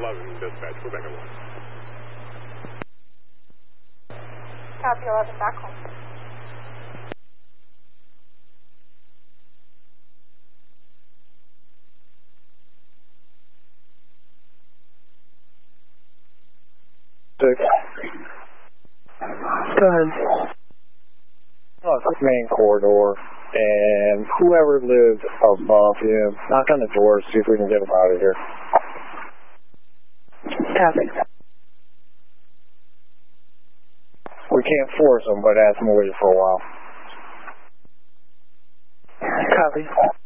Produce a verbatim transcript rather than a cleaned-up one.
eleven, dispatch, Quebec one. Copy eleven, back home. Six. Go ahead. Oh, it's the main corridor, and whoever lives above him, knock on the door, see if we can get him out of here. Copy. We can't force him, but ask him to wait for a while. Copy.